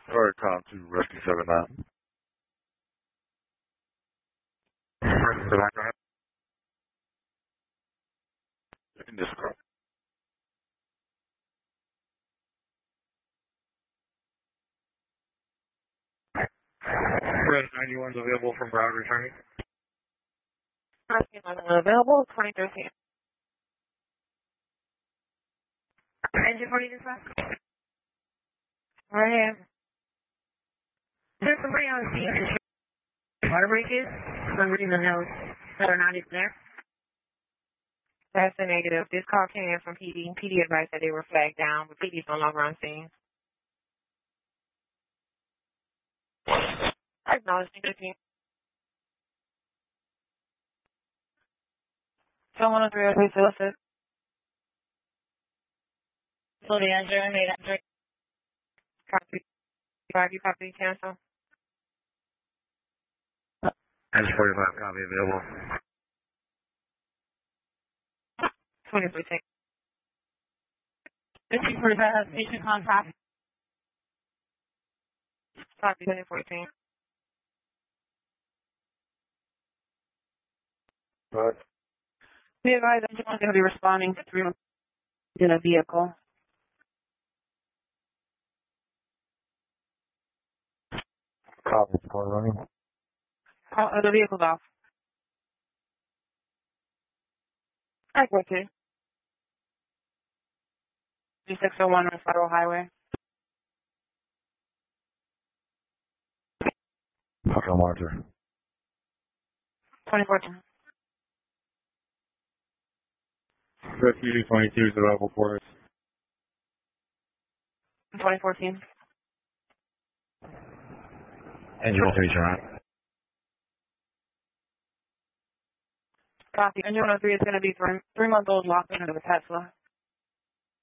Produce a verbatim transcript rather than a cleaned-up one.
Alright, com to Rescue seven nine. Rescue seven nine, go ahead. In this car. Red ninety-one is available from Broward returning. Rescue eleven available, twenty thirteen. Engine forty dispatch. Right here. There's somebody on the scene. Water breakers. Some reason knows whether or not it's there. That's a negative. This call came in from P D. P D advised that they were flagged down, but P D's no longer on scene. I acknowledge the team. Someone on three oh three solicit. So the engine made entry. Copy. Five, you copy cancel. Engine forty-five, copy available. twenty thirteen. Engine forty-five, patient contact. Copy twenty fourteen. Right. We advise engine one is going to be responding to three in a vehicle. Copy, car running. Oh, the vehicle's off. I go to. six oh one on Federal Highway. Echo monitor. twenty fourteen. Rescue twenty-two is available for us. twenty fourteen. Engine one three, right? Copy. Engine one oh three is going to be three, three month old locked into the Tesla.